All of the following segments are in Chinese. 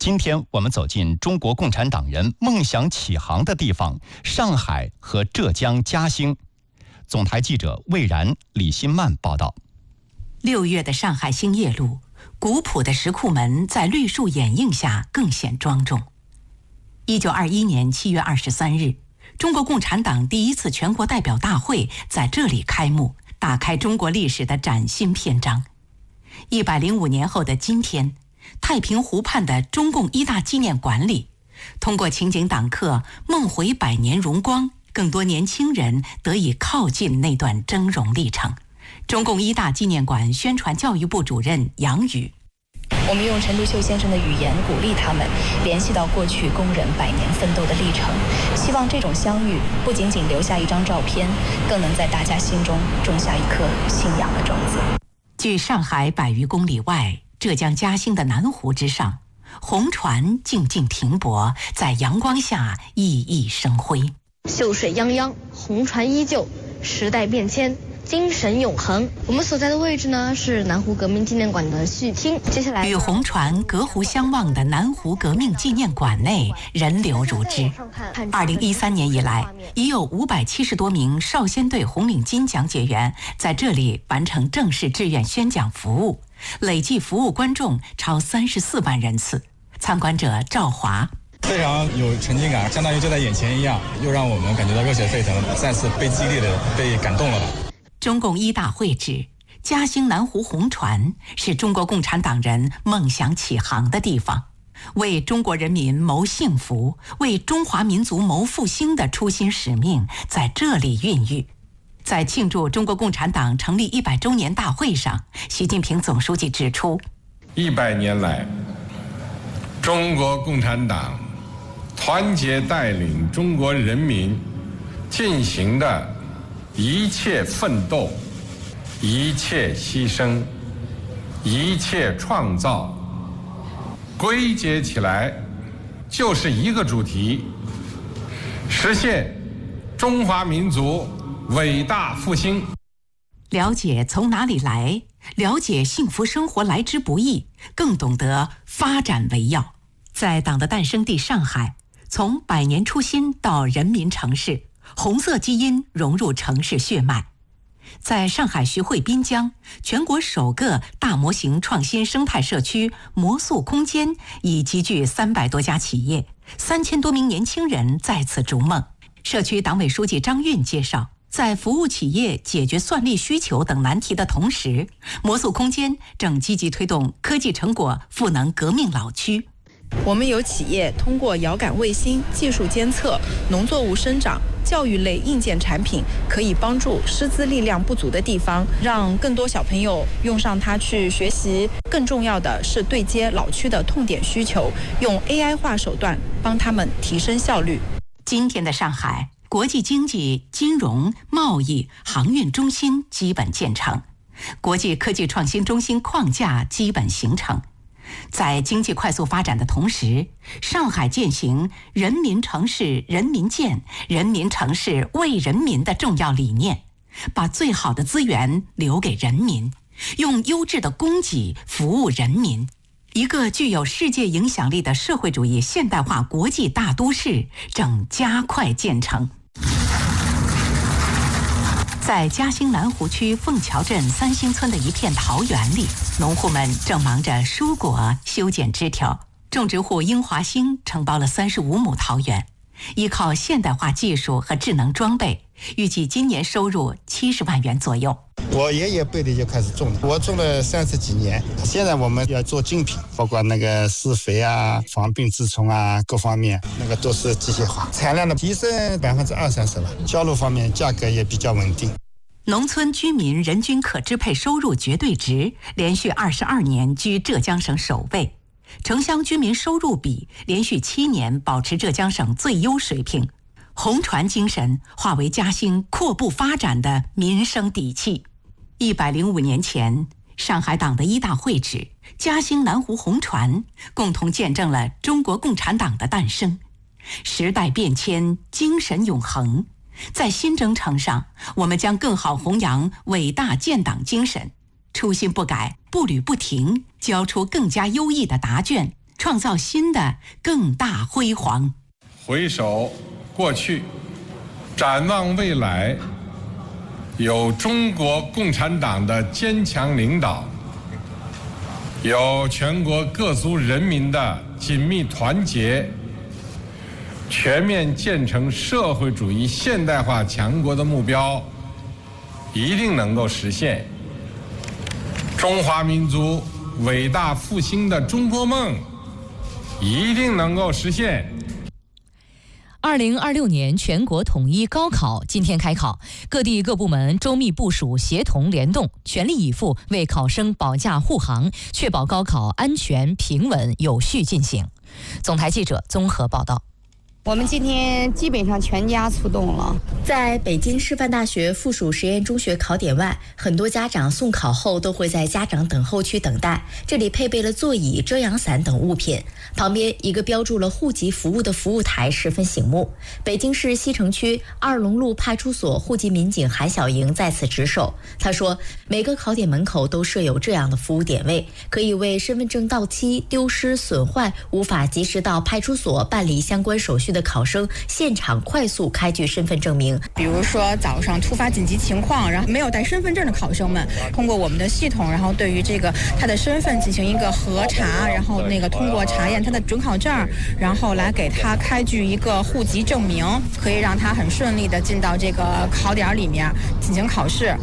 今天我们走进中国共产党人梦想起航的地方——上海和浙江嘉兴。总台记者魏然、李新曼报道。 6月的上海兴业路，古朴的石库门在绿树掩映下更显庄重。1921年7月23日，中国共产党第一次全国代表大会在这里开幕，打开中国历史的崭新篇章。105年后的今天，太平湖畔的中共一大纪念馆里，通过情景党课梦回百年荣光，更多年轻人得以靠近那段峥嵘历程。中共一大纪念馆宣传教育部主任杨宇： 我们用陈独秀先生的语言鼓励他们联系到过去工人100年奋斗的历程，希望这种相遇不仅仅留下一张照片，更能在大家心中种下一颗信仰的种子。 距上海100余公里外，浙江嘉兴的南湖之上，红船静静停泊，在阳光下熠熠生辉。 秀水泱泱，红船依旧，时代变迁，精神永恒。我们所在的位置呢，是南湖革命纪念馆的序厅。接下来， 与红船隔湖相望的南湖革命纪念馆内人流如织。2013年以来，已有570多名少先队红领巾讲解员在这里完成正式志愿宣讲服务，累计服务观众超34万人次。参观者赵华： 非常有沉浸感，相当于就在眼前一样，又让我们感觉到热血沸腾，再次被激励的被感动了。 中共一大会址嘉兴南湖红船是中国共产党人梦想起航的地方，为中国人民谋幸福，为中华民族谋复兴的初心使命在这里孕育。在庆祝中国共产党成立100周年大会上，习近平总书记指出 ，100年来，中国共产党团结带领中国人民进行的一切奋斗、一切牺牲、一切创造，归结起来就是一个主题：实现中华民族伟大复兴。 了解从哪里来，了解幸福生活来之不易，更懂得发展为要。在党的诞生地上海，从百年初心到人民城市，红色基因融入城市血脉。在上海徐汇滨江，全国首个大模型创新生态社区魔塑空间已集聚300多家企业，3000多名年轻人在此逐梦。社区党委书记张运介绍，在服务企业解决算力需求等难题的同时，魔塑空间正积极推动科技成果赋能革命老区。 我们有企业通过遥感卫星技术监测农作物生长、教育类硬件产品，可以帮助师资力量不足的地方，让更多小朋友用上它去学习。更重要的是对接老区的痛点需求，用 AI 化手段帮他们提升效率。 今天的上海，国际经济、金融、贸易、航运中心基本建成，国际科技创新中心框架基本形成。在经济快速发展的同时，上海践行人民城市人民建、人民城市为人民的重要理念，把最好的资源留给人民，用优质的供给服务人民。一个具有世界影响力的社会主义现代化国际大都市正加快建成。在嘉兴南湖区凤桥镇3星村的一片桃园里，农户们正忙着蔬果、修剪枝条。种植户英华兴承包了35亩桃园，依靠现代化技术和智能装备，预计今年收入70万元左右。 我爷爷辈的就开始种了，我种了30几年。现在我们要做精品，包括那个施肥啊、防病治虫啊，各方面那个都是机械化，产量的提升20-30%了。销路方面价格也比较稳定。 农村居民人均可支配收入绝对值连续22年居浙江省首位，城乡居民收入比连续7年保持浙江省最优水平。红船精神化为嘉兴阔步发展的民生底气。105年前，上海党的一大会址嘉兴南湖红船共同见证了中国共产党的诞生。时代变迁，精神永恒。在新征程上，我们将更好弘扬伟大建党精神，初心不改，步履不停，交出更加优异的答卷， 创造新的更大辉煌。 回首过去，展望未来，有中国共产党的坚强领导，有全国各族人民的紧密团结，全面建成社会主义现代化强国的目标一定能够实现。中华民族伟大复兴的中国梦一定能够实现。 2026年全国统一高考今天开考，各地各部门周密部署，协同联动，全力以赴为考生保驾护航，确保高考安全、平稳、有序进行。总台记者综合报道。 我们今天基本上全家出动了。 在北京师范大学附属实验中学考点外，很多家长送考后都会在家长等候区等待，这里配备了座椅、遮阳伞等物品，旁边一个标注了户籍服务的服务台十分醒目。北京市西城区二龙路派出所户籍民警韩小莹在此值守。他说，每个考点门口都设有这样的服务点位，可以为身份证到期、丢失、损坏、无法及时到派出所办理相关手续的考生现场快速开具身份证明。 比如说早上突发紧急情况，然后没有带身份证的考生们，通过我们的系统，然后对于这个他的身份进行一个核查，然后通过查验他的准考证，然后来给他开具一个户籍证明，可以让他很顺利的进到这个考点里面进行考试。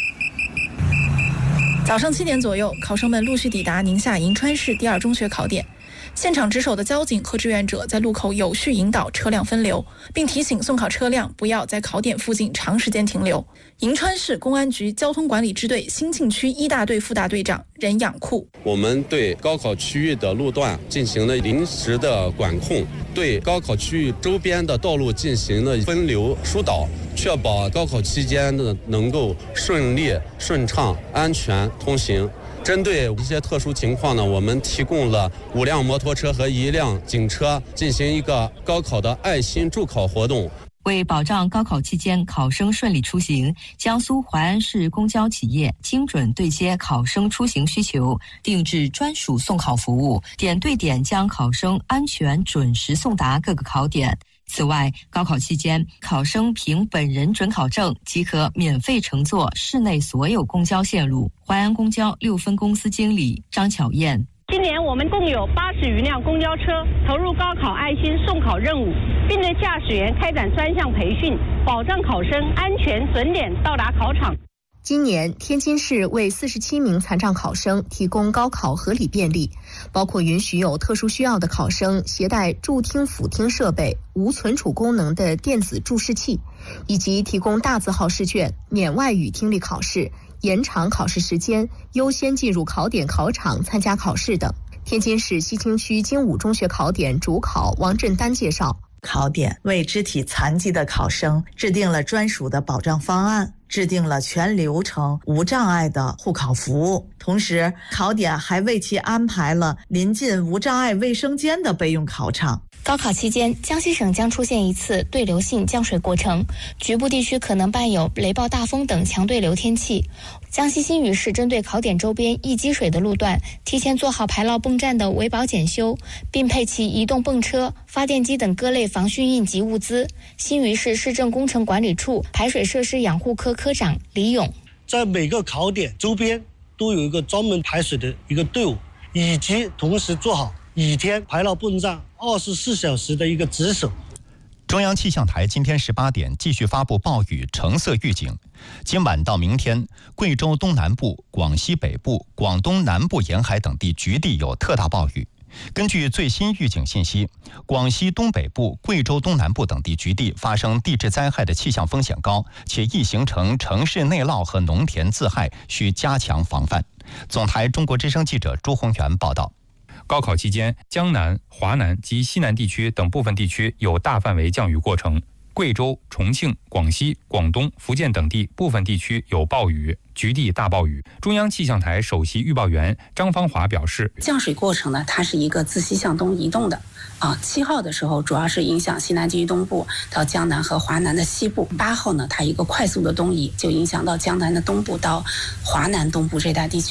早上7点左右，考生们陆续抵达宁夏银川市第2中学考点。现场值守的交警和志愿者在路口有序引导车辆分流，并提醒送考车辆不要在考点附近长时间停留。银川市公安局交通管理支队兴庆区1大队副大队长任养库： 我们对高考区域的路段进行了临时的管控，对高考区域周边的道路进行了分流疏导，确保高考期间的能够顺利、顺畅、安全通行。针对一些特殊情况呢，我们提供了5辆摩托车和1辆警车，进行一个高考的爱心助考活动。 为保障高考期间考生顺利出行，江苏淮安市公交企业精准对接考生出行需求，定制专属送考服务，点对点将考生安全准时送达各个考点。此外，高考期间，考生凭本人准考证即可免费乘坐市内所有公交线路。淮安公交6分公司经理张巧燕： 今年我们共有80余辆公交车投入高考爱心送考任务，并对驾驶员开展专项培训，保障考生安全准点到达考场。 今年，天津市为47名残障考生提供高考合理便利，包括允许有特殊需要的考生携带助听辅听设备、无存储功能的电子注释器，以及提供大字号试卷、免外语听力考试、延长考试时间、优先进入考点考场参加考试等。天津市西青区金武中学考点主考王振丹介绍， 考点为肢体残疾的考生制定了专属的保障方案，制定了全流程无障碍的护考服务，同时考点还为其安排了临近无障碍卫生间的备用考场。 高考期间，江西省将出现一次对流性降水过程，局部地区可能伴有雷暴大风等强对流天气。江西新余市针对考点周边易积水的路段，提前做好排涝泵站的维保检修，并配齐移动泵车、发电机等各类防汛应急物资。新余市市政工程管理处排水设施养护科科长李勇： 在每个考点周边都有一个专门排水的一个队伍，以及同时做好雨天排涝泵站24小时的一个值守。 中央气象台今天18点继续发布暴雨橙色预警。今晚到明天，贵州东南部、广西北部、广东南部沿海等地局地有特大暴雨。根据最新预警信息，广西东北部、贵州东南部等地局地发生地质灾害的气象风险高，且易形成城市内涝和农田自害，需加强防范。总台中国之声记者朱宏元报道。 高考期间，江南、华南及西南地区等部分地区有大范围降雨过程。贵州、重庆、广西、广东、福建等地部分地区有暴雨，局地大暴雨。中央气象台首席预报员张芳华表示， 降水过程呢，它是一个自西向东移动的，7号的时候主要是影响西南地区东部到江南和华南的西部，8号呢，它一个快速的东移，就影响到江南的东部到华南东部这带地区。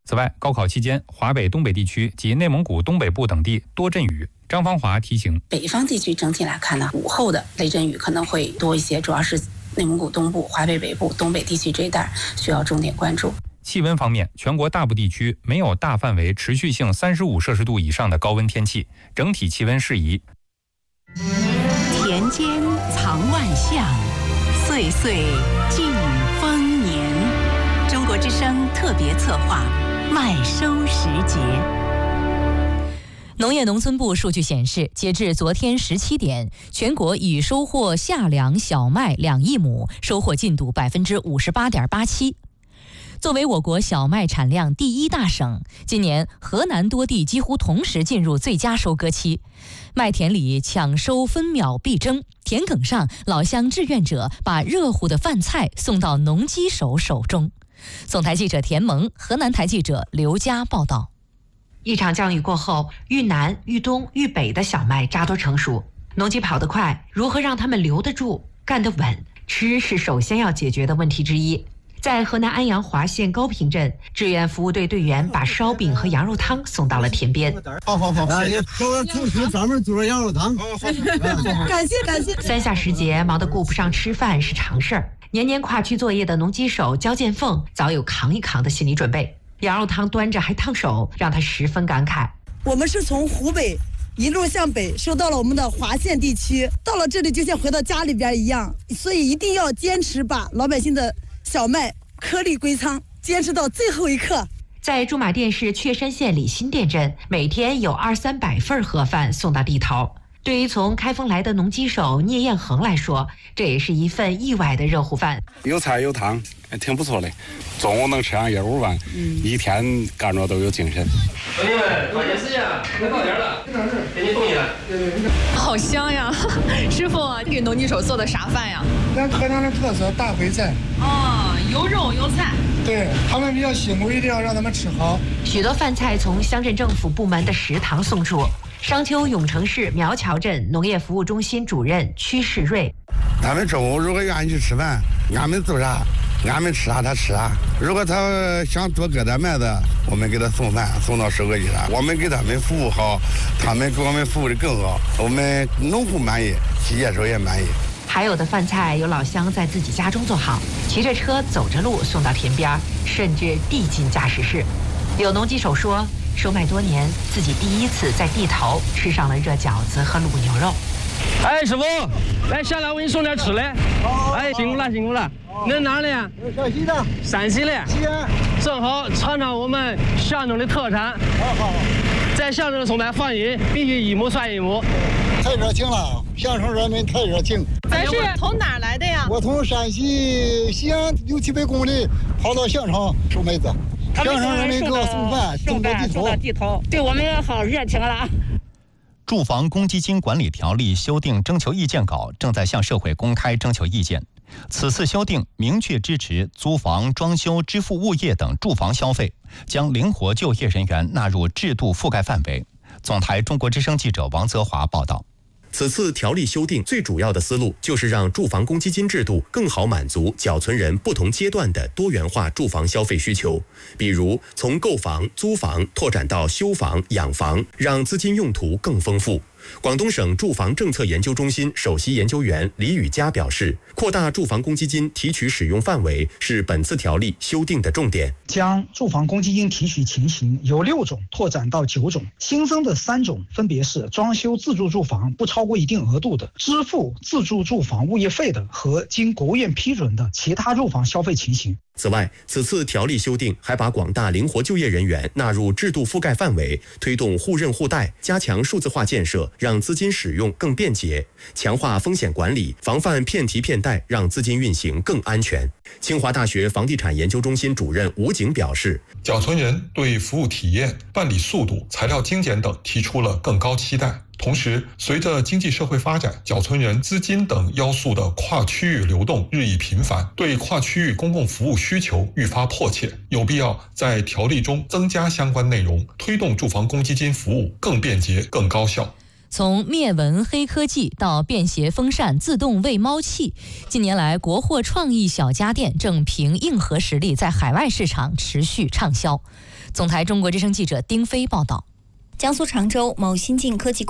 此外，高考期间，华北、东北地区及内蒙古东北部等地多阵雨。张芳华提醒， 北方地区整体来看呢，午后的雷阵雨可能会多一些，主要是内蒙古东部、华北北部、东北地区这一带需要重点关注。 气温方面，全国大部地区没有大范围持续性35摄氏度以上的高温天气，整体气温适宜。 田间藏万象，岁岁尽丰年。中国之声特别策划麦收时节。 农业农村部数据显示，截至昨天17点，全国已收获夏粮小麦2亿亩，收获进度58.87%。作为我国小麦产量第1大省，今年河南多地几乎同时进入最佳收割期，麦田里抢收分秒必争，田埂上老乡志愿者把热乎的饭菜送到农机手手中。总台记者田萌，河南台记者刘佳报道。 一场降雨过后，豫南、豫东、豫北的小麦扎堆成熟，农机跑得快，如何让他们留得住、干得稳？吃是首先要解决的问题之一。在河南安阳华县高平镇，志愿服务队队员把烧饼和羊肉汤送到了田边。 好，专门做羊肉汤。感谢。 3下时节，忙得顾不上吃饭是常事儿。年年跨区作业的农机手焦建凤早有扛一扛的心理准备。羊肉汤端着还烫手，让他十分感慨。 我们是从湖北一路向北收到了我们的华县地区，到了这里就像回到家里边一样，所以一定要坚持把老百姓的小麦颗粒归仓，坚持到最后一刻。在驻马店市确山县李新店镇，每天有200-300份盒饭送到地头。对于从开封来的农机手聂彦恒来说，这也是一份意外的热乎饭。 有菜有汤，挺不错的。中午能吃上1碗饭，一天干着都有精神。 兄弟们，抓紧时间，快到点了，给你动起来。 好香呀！师傅，给农机手做的啥饭呀？ 咱河南的特色大烩菜。 哦，有肉有菜。 对他们比较辛苦，一定要让他们吃好。 许多饭菜从乡镇政府部门的食堂送出。商丘永城市苗桥镇农业服务中心主任屈世瑞， 他们中午如果愿意去吃饭，俺们做啥，俺们吃啥他吃啥。如果他想多割点麦子，我们给他送饭送到收割机上，我们给他们服务好，他们给我们服务的更好，我们农户满意，企业手也满意。 还有的饭菜有老乡在自己家中做好，骑着车走着路送到田边，甚至递进驾驶室。有农机手说，收麦多年，自己第一次在地头吃上了热饺子和卤牛肉。 哎，师傅，来下来，我给你送点吃的。哎，辛苦了。你哪里？ 陕西的。 陕西的。 西安。 正好尝尝我们象征的特产。 好。 在象征送麦放一，必须一亩算一亩。 太热情了，象征人民太热情。 咱是从哪儿来的呀？ 我从陕西西安600-700公里跑到象城收麦子。象征人民给我送饭，送到地头， 对我们好热情了。 住房公积金管理条例修订征求意见稿正在向社会公开征求意见。此次修订明确支持租房、装修、支付物业等住房消费，将灵活就业人员纳入制度覆盖范围。总台中国之声记者王泽华报道。 此次条例修订最主要的思路就是让住房公积金制度更好满足缴存人不同阶段的多元化住房消费需求，比如从购房、租房拓展到修房、养房，让资金用途更丰富。广东省住房政策研究中心首席研究员李宇佳表示，扩大住房公积金提取使用范围是本次条例修订的重点。 将住房公积金提取情形由6种拓展到9种，新增的3种分别是装修自住住房不超过一定额度的、支付自住住房物业费的和经国务院批准的其他住房消费情形。 此外，此次条例修订还把广大灵活就业人员纳入制度覆盖范围，推动互认互贷，加强数字化建设，让资金使用更便捷，强化风险管理，防范骗提骗贷，让资金运行更安全。清华大学房地产研究中心主任吴景表示， 缴存人对服务体验、办理速度、材料精简等提出了更高期待。同时，随着经济社会发展，缴存人资金等要素的跨区域流动日益频繁，对跨区域公共服务需求愈发迫切，有必要在条例中增加相关内容，推动住房公积金服务更便捷、更高效。 从灭蚊黑科技到便携风扇、自动喂猫器，近年来国货创意小家电正凭硬核实力在海外市场持续畅销。总台中国之声记者丁飞报道。 江苏常州某新晋科技